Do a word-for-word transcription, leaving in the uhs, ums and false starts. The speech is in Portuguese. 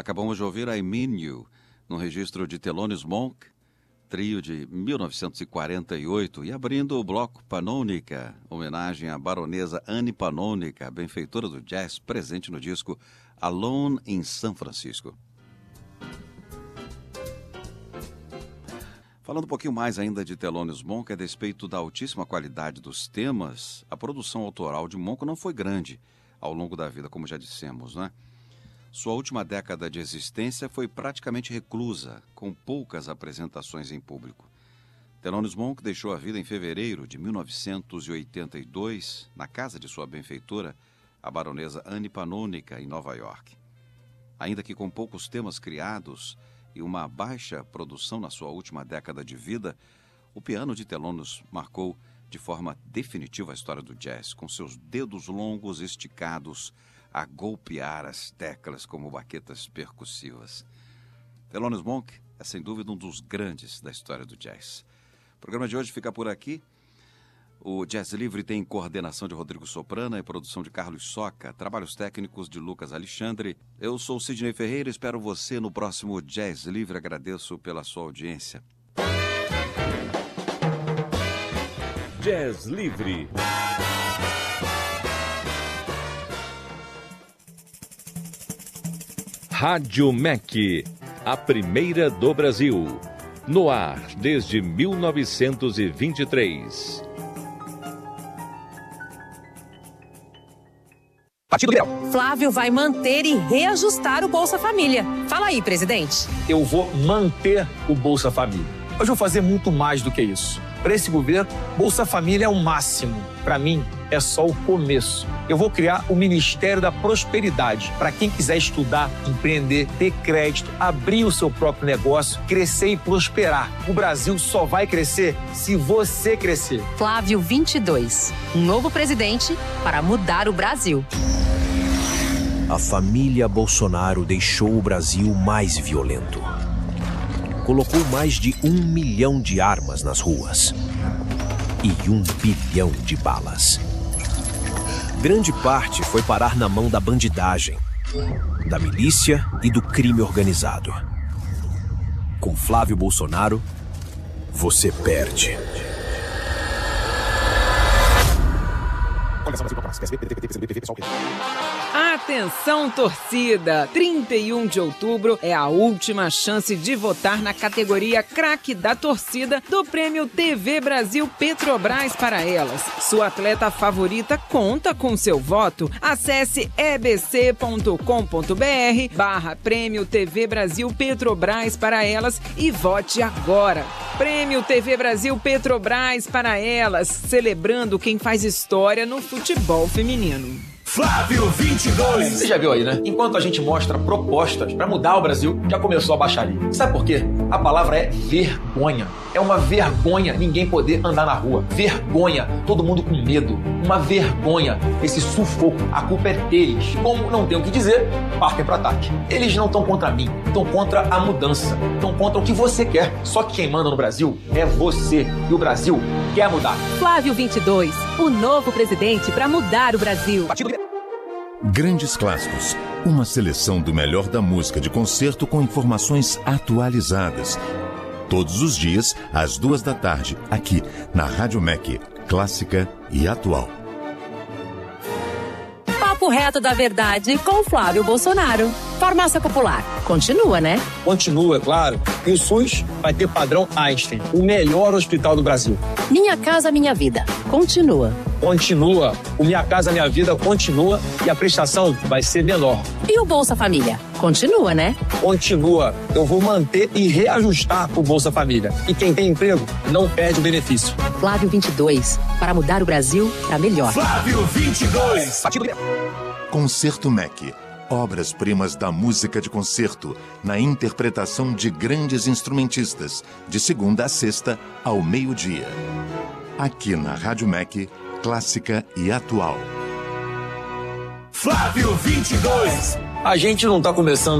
Acabamos de ouvir I Mean You, no registro de Thelonious Monk, trio de mil novecentos e quarenta e oito, e abrindo o bloco Pannonica, homenagem à baronesa Anne Pannonica, benfeitora do jazz, presente no disco Alone in San Francisco. Falando um pouquinho mais ainda de Thelonious Monk, a despeito da altíssima qualidade dos temas, a produção autoral de Monk não foi grande ao longo da vida, como já dissemos, né? Sua última década de existência foi praticamente reclusa, com poucas apresentações em público. Thelonious Monk deixou a vida em fevereiro de mil novecentos e oitenta e dois, na casa de sua benfeitora, a baronesa Anne Pannonica, em Nova York. Ainda que com poucos temas criados e uma baixa produção na sua última década de vida, o piano de Thelonious marcou de forma definitiva a história do jazz, com seus dedos longos esticados a golpear as teclas como baquetas percussivas. Thelonious Monk é sem dúvida um dos grandes da história do jazz. O programa de hoje fica por aqui. O Jazz Livre tem coordenação de Rodrigo Soprano e produção de Carlos Soca, trabalhos técnicos de Lucas Alexandre. Eu sou Sidney Ferreira, espero você no próximo Jazz Livre. Agradeço pela sua audiência. Jazz Livre. Rádio M E C, a primeira do Brasil. No ar desde mil novecentos e vinte e três. Partido Liberal. Flávio vai manter e reajustar o Bolsa Família. Fala aí, presidente. Eu vou manter o Bolsa Família. Hoje eu vou fazer muito mais do que isso. Para esse governo, Bolsa Família é o máximo. Para mim, é só o começo. Eu vou criar o Ministério da Prosperidade para quem quiser estudar, empreender, ter crédito, abrir o seu próprio negócio, crescer e prosperar. O Brasil só vai crescer se você crescer. Flávio vinte e dois, um novo presidente para mudar o Brasil. A família Bolsonaro deixou o Brasil mais violento. Colocou mais de um milhão de armas nas ruas e um bilhão de balas. Grande parte foi parar na mão da bandidagem, da milícia e do crime organizado. Com Flávio Bolsonaro, você perde. Atenção, torcida! trinta e um de outubro é a última chance de votar na categoria Craque da Torcida do Prêmio T V Brasil Petrobras para Elas. Sua atleta favorita conta com seu voto. Acesse ebc.com.br barra Prêmio T V Brasil Petrobras para Elas e vote agora. Prêmio T V Brasil Petrobras para Elas, celebrando quem faz história no futebol feminino. Flávio vinte e dois. Você já viu aí, né? Enquanto a gente mostra propostas para mudar o Brasil, já começou a baixaria. Sabe por quê? A palavra é vergonha. É uma vergonha ninguém poder andar na rua. Vergonha, todo mundo com medo. Uma vergonha, esse sufoco. A culpa é deles. Como não tem o que dizer, partem para ataque. Eles não estão contra mim, estão contra a mudança. Estão contra o que você quer. Só que quem manda no Brasil é você. E o Brasil quer mudar. Flávio vinte e dois, o novo presidente para mudar o Brasil. Grandes Clássicos, uma seleção do melhor da música de concerto com informações atualizadas. Todos os dias, às duas da tarde, aqui na Rádio M E C, clássica e atual. Papo reto da verdade com Flávio Bolsonaro. Farmácia Popular. Continua, né? Continua, claro. E o SUS vai ter padrão Einstein, o melhor hospital do Brasil. Minha Casa Minha Vida. Continua. Continua. O Minha Casa Minha Vida continua e a prestação vai ser menor. E o Bolsa Família? Continua, né? Continua. Eu vou manter e reajustar o Bolsa Família. E quem tem emprego não perde o benefício. Flávio vinte e dois, para mudar o Brasil para melhor. Flávio vinte e dois. Partido Concerto M E C. Obras-primas da música de concerto, na interpretação de grandes instrumentistas, de segunda a sexta, ao meio-dia. Aqui na Rádio M E C, clássica e atual. Flávio vinte e dois. A gente não tá começando